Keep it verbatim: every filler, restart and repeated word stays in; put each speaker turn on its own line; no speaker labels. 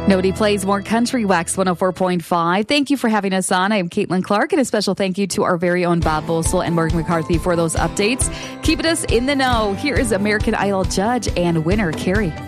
Nobody plays more country. Wax one oh four point five. Thank you for having us on. I am Caitlin Clark, and a special thank you to our very own Bob Vosel and Morgan McCarthy for those updates. Keeping us in the know. Here is American Idol judge and winner, Carrie.